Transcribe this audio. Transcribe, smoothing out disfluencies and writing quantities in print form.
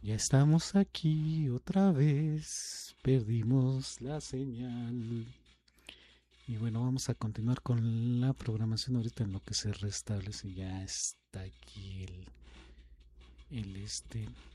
Ya estamos aquí otra vez, perdimos la señal. Y bueno, vamos a continuar con la programación ahorita en lo que se restablece. Ya está aquí el